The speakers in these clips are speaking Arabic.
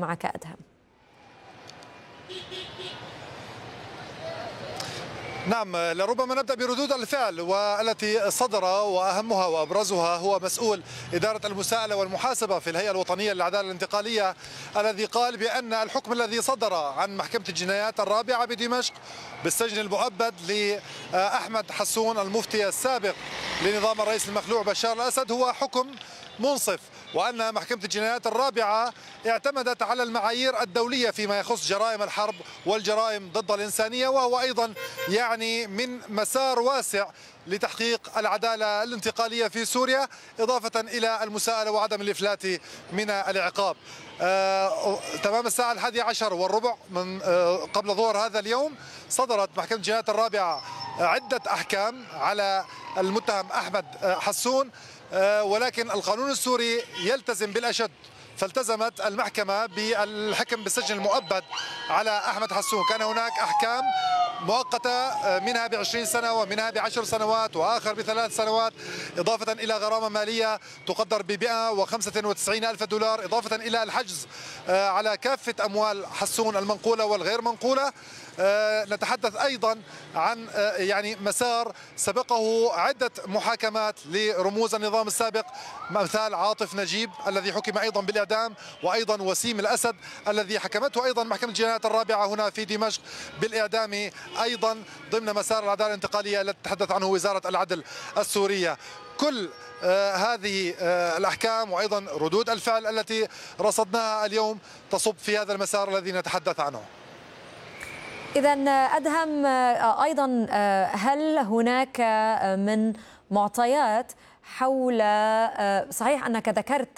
معك أدهم. نعم، لربما نبدأ بردود الفعل والتي صدر، وأهمها وأبرزها هو مسؤول إدارة المساءلة والمحاسبة في الهيئة الوطنية للعدالة الانتقالية، الذي قال بأن الحكم الذي صدر عن محكمة الجنايات الرابعة بدمشق بالسجن المؤبد لأحمد حسون المفتي السابق لنظام الرئيس المخلوع بشار الأسد هو حكم منصف، وأن محكمة الجنايات الرابعة اعتمدت على المعايير الدولية فيما يخص جرائم الحرب والجرائم ضد الإنسانية، وهو أيضا يعني من مسار واسع لتحقيق العدالة الانتقالية في سوريا، إضافة إلى المساءلة وعدم الإفلات من العقاب. تمام الساعة 11:15 من قبل ظهر هذا اليوم صدرت محكمة الجنايات الرابعة عدة أحكام على المتهم أحمد حسون، ولكن القانون السوري يلتزم بالأشد، فالتزمت المحكمة بالحكم بالسجن المؤبد على أحمد حسون. كان هناك أحكام مؤقتة منها ب20 سنة ومنها ب10 سنوات وآخر ب3 سنوات، إضافة إلى غرامة مالية تقدر ب195 ألف دولار، إضافة إلى الحجز على كافة أموال حسون المنقولة والغير منقولة. نتحدث أيضا عن يعني مسار سبقه عدة محاكمات لرموز النظام السابق، مثال عاطف نجيب الذي حكم أيضا بالإعدام، وأيضا وسيم الأسد الذي حكمته أيضا محكمة الجنايات الرابعة هنا في دمشق بالإعدام، أيضا ضمن مسار العدالة الانتقالية التي تتحدث عنه وزارة العدل السورية. كل هذه الأحكام وأيضا ردود الفعل التي رصدناها اليوم تصب في هذا المسار الذي نتحدث عنه. إذن أدهم، أيضا هل هناك من معطيات حول، صحيح أنك ذكرت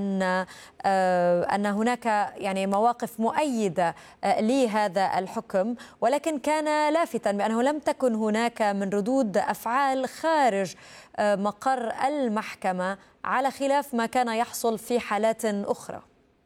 أن هناك يعني مواقف مؤيدة لهذا الحكم، ولكن كان لافتا بأنه لم تكن هناك من ردود أفعال خارج مقر المحكمة على خلاف ما كان يحصل في حالات أخرى؟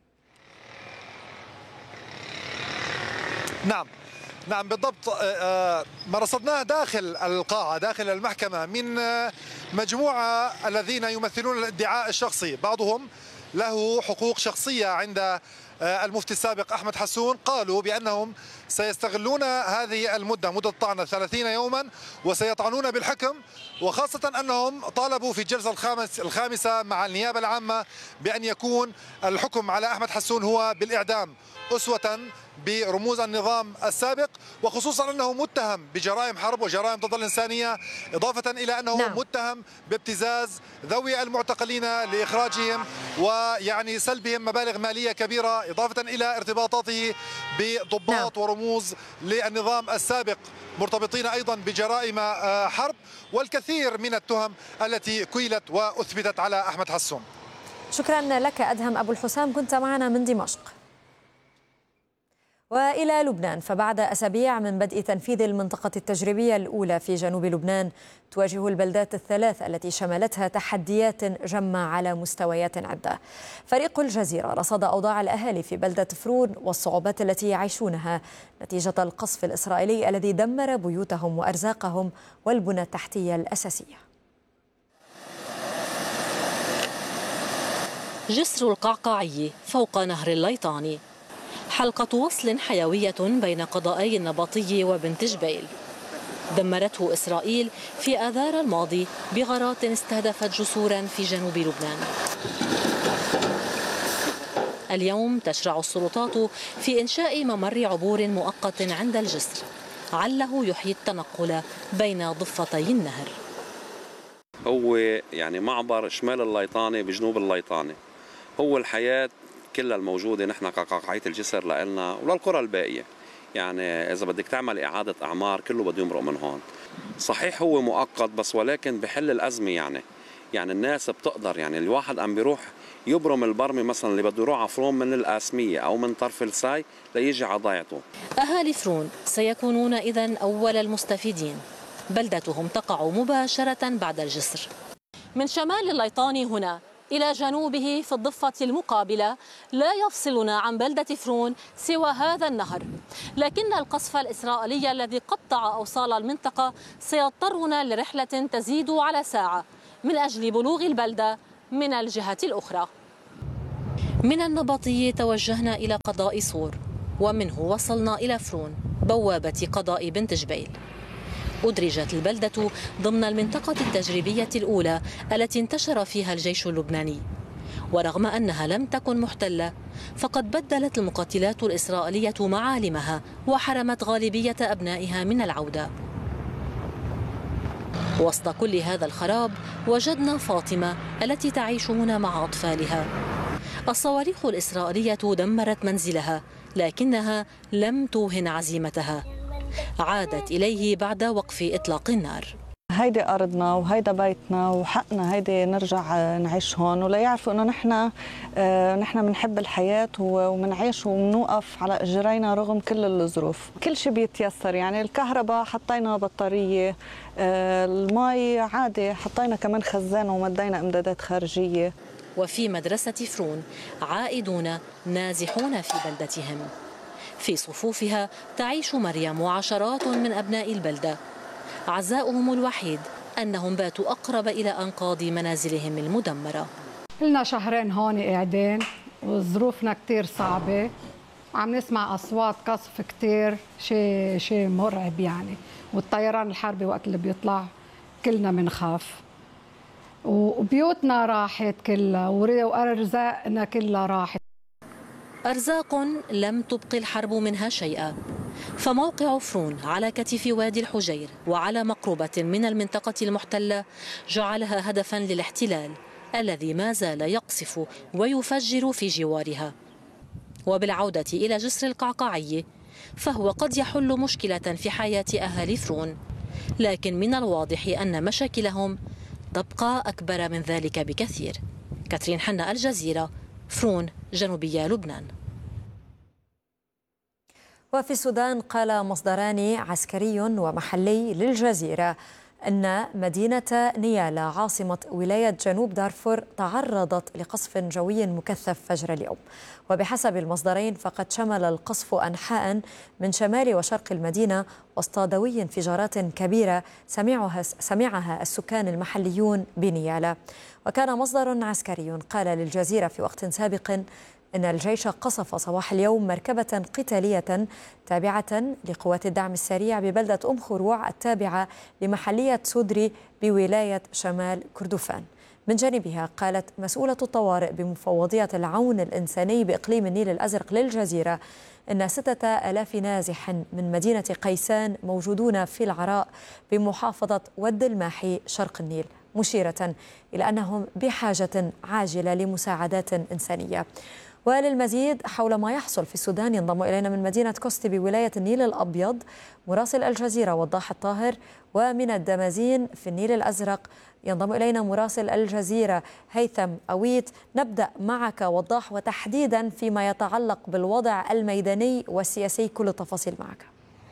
نعم بالضبط. ما رصدناه داخل القاعة داخل المحكمة من مجموعة الذين يمثلون الادعاء الشخصي، بعضهم له حقوق شخصية عند المفتي السابق أحمد حسون، قالوا بأنهم سيستغلون هذه مدة الطعنة 30 يوما وسيطعنون بالحكم، وخاصة أنهم طالبوا في الجلسة الخامسة مع النيابة العامة بأن يكون الحكم على أحمد حسون هو بالإعدام أسوة برموز النظام السابق، وخصوصا أنه متهم بجرائم حرب وجرائم ضد الإنسانية، إضافة إلى أنه متهم بابتزاز ذوي المعتقلين لإخراجهم ويعني سلبهم مبالغ مالية كبيرة، إضافة إلى ارتباطاته بضباط ورموز للنظام السابق مرتبطين أيضا بجرائم حرب، والكثير من التهم التي كيلت وأثبتت على أحمد حسون. شكرا لك أدهم أبو الحسام، كنت معنا من دمشق. وإلى لبنان، فبعد أسابيع من بدء تنفيذ المنطقة التجريبية الأولى في جنوب لبنان، تواجه البلدات الثلاث التي شملتها تحديات جمة على مستويات عدة. فريق الجزيرة رصد أوضاع الأهالي في بلدة فرون والصعوبات التي يعيشونها نتيجة القصف الإسرائيلي الذي دمر بيوتهم وأرزاقهم والبنى التحتية الأساسية. جسر القعقاعي فوق نهر الليطاني، حلقة وصل حيوية بين قضائي النبطي وبنت جبيل، دمرته إسرائيل في آذار الماضي بغارات استهدفت جسورا في جنوب لبنان. اليوم تشرع السلطات في إنشاء ممر عبور مؤقت عند الجسر عله يحيي التنقل بين ضفتي النهر. هو يعني معبر شمال الليطاني بجنوب الليطاني، هو الحياة كلها الموجودة نحن كقاقعية الجسر لنا وللقرى الباقية. يعني إذا بدك تعمل إعادة أعمار كله بده يمرق من هون. صحيح هو مؤقت بس ولكن بحل الأزمة. يعني الناس بتقدر، يعني الواحد عم بيروح يبرم البرمي مثلا اللي بده يروح على فرون من القاسمية أو من طرف الساي ليجي على ضيعته. أهالي فرون سيكونون إذن أول المستفيدين، بلدتهم تقع مباشرة بعد الجسر. من شمال الليطاني هنا إلى جنوبه في الضفة المقابلة لا يفصلنا عن بلدة فرون سوى هذا النهر، لكن القصف الإسرائيلي الذي قطع أوصال المنطقة سيضطرنا لرحلة تزيد على ساعة من أجل بلوغ البلدة من الجهة الأخرى. من النبطية توجهنا إلى قضاء صور، ومنه وصلنا إلى فرون بوابة قضاء بنت جبيل. أدرجت البلدة ضمن المنطقة التجريبية الأولى التي انتشر فيها الجيش اللبناني، ورغم أنها لم تكن محتلة فقد بدلت المقاتلات الإسرائيلية معالمها وحرمت غالبية أبنائها من العودة. وسط كل هذا الخراب وجدنا فاطمة التي تعيش هنا مع أطفالها. الصواريخ الإسرائيلية دمرت منزلها، لكنها لم توهن عزيمتها. عادت إليه بعد وقف إطلاق النار. هيدي أرضنا وهيدا بيتنا وحقنا هيدي نرجع نعيش هون، ولا يعرفوا إنه نحن بنحب الحياة ومنعيش ومنوقف على إجرينا رغم كل الظروف. كل شيء بيتيسر، يعني الكهرباء حطينا بطارية، المي عادي حطينا كمان خزان ومدينا إمدادات خارجية. وفي مدرسة فرون عائدون نازحون في بلدتهم. في صفوفها تعيش مريم وعشرات من أبناء البلدة. عزاؤهم الوحيد أنهم باتوا أقرب إلى أنقاض منازلهم المدمرة. لنا شهرين هون قاعدين وظروفنا كتير صعبة، وعم نسمع أصوات قصف كتير، شيء مرعب يعني، والطيران الحربي وقت اللي بيطلع كلنا بنخاف، وبيوتنا راحت كلها وأرزاقنا كلها راحت. أرزاق لم تبقي الحرب منها شيئا. فموقع فرون على كتف وادي الحجير وعلى مقربة من المنطقة المحتلة جعلها هدفا للاحتلال الذي ما زال يقصف ويفجر في جوارها. وبالعودة إلى جسر القعقاعي فهو قد يحل مشكلة في حياة أهالي فرون، لكن من الواضح أن مشاكلهم تبقى أكبر من ذلك بكثير. كاترين حنا، الجزيرة، فرون، جنوبية لبنان. وفي السودان قال مصدران عسكري ومحلي للجزيرة أن مدينة نيالا عاصمة ولاية جنوب دارفور تعرضت لقصف جوي مكثف فجر اليوم. وبحسب المصدرين فقد شمل القصف أنحاء من شمال وشرق المدينة وسط دوي انفجارات كبيرة سمعها السكان المحليون بنيالا. وكان مصدر عسكري قال للجزيرة في وقت سابق إن الجيش قصف صباح اليوم مركبة قتالية تابعة لقوات الدعم السريع ببلدة خروع التابعة لمحلية سودري بولاية شمال كردفان. من جانبها قالت مسؤولة الطوارئ بمفوضية العون الإنساني بإقليم النيل الأزرق للجزيرة إن 6000 نازح من مدينة قيسان موجودون في العراء بمحافظة ود الماحي شرق النيل، مشيرة إلى أنهم بحاجة عاجلة لمساعدات إنسانية. وللمزيد حول ما يحصل في السودان ينضم إلينا من مدينة كوستي بولاية النيل الأبيض مراسل الجزيرة وضاح الطاهر، ومن الدمازين في النيل الأزرق ينضم إلينا مراسل الجزيرة هيثم أويت. نبدأ معك وضاح، وتحديدا فيما يتعلق بالوضع الميداني والسياسي، كل التفاصيل معك.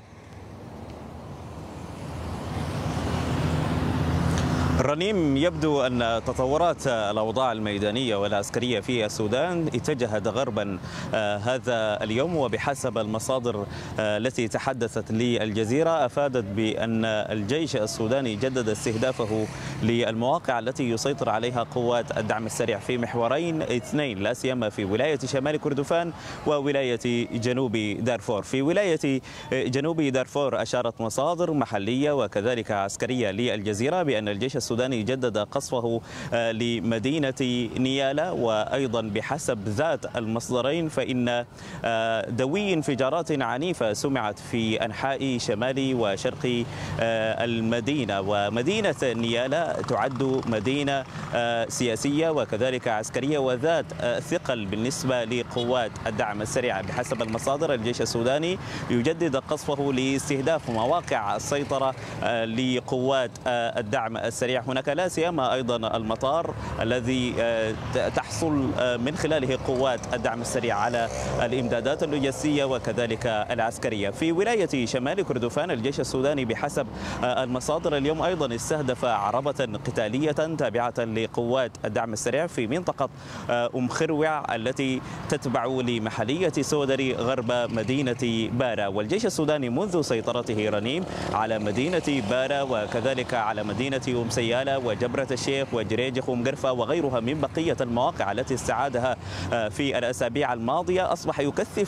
رنيم، يبدو أن تطورات الأوضاع الميدانية والعسكرية في السودان اتجهت غربا هذا اليوم، وبحسب المصادر التي تحدثت للجزيرة أفادت بأن الجيش السوداني جدد استهدافه للمواقع التي يسيطر عليها قوات الدعم السريع في محورين اثنين، لا سيما في ولاية شمال كردفان وولاية جنوب دارفور. في ولاية جنوب دارفور أشارت مصادر محلية وكذلك عسكرية للجزيرة بأن الجيش السوداني جدد قصفه لمدينة نيالا، وأيضا بحسب ذات المصدرين فإن دوي انفجارات عنيفة سمعت في أنحاء شمال وشرق المدينة. ومدينة نيالا تعد مدينة سياسية وكذلك عسكرية وذات ثقل بالنسبة لقوات الدعم السريع. بحسب المصادر الجيش السوداني يجدد قصفه لاستهداف مواقع السيطرة لقوات الدعم السريع هناك، لا سيما أيضا المطار الذي تحصل من خلاله قوات الدعم السريع على الإمدادات اللوجستية وكذلك العسكرية. في ولاية شمال كردفان الجيش السوداني بحسب المصادر اليوم أيضا استهدف عربة قتالية تابعة لقوات الدعم السريع في منطقة خروع التي تتبع لمحلية سودري غرب مدينة بارا. والجيش السوداني منذ سيطرته رنيم على مدينة بارا وكذلك على مدينة أمسية ديالى وجبرة الشيخ وجريجخ ومقرفة وغيرها من بقية المواقع التي استعادها في الأسابيع الماضية أصبح يكثف